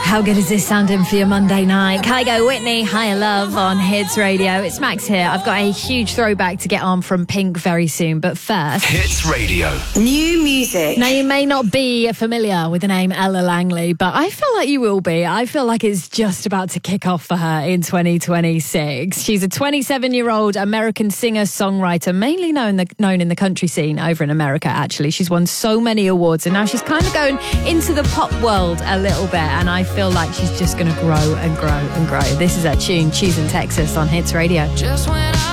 How good is this sounding for your Monday night? Kygo Whitney, Higher Love on Hits Radio. It's Max here. I've got a huge throwback to get on from Pink very soon, but first... Hits Radio. New music. Now, you may not be familiar with the name Ella Langley, but I feel like you will be. I feel like it's just about to kick off for her in 2026. She's a 27-year-old American singer-songwriter, mainly known in the country scene over in America, actually. She's won so many awards, and now she's kind of going into the pop world a little bit, and I feel like she's just going to grow and grow and grow. This is her tune, Choosing Texas on Hits Radio. Just when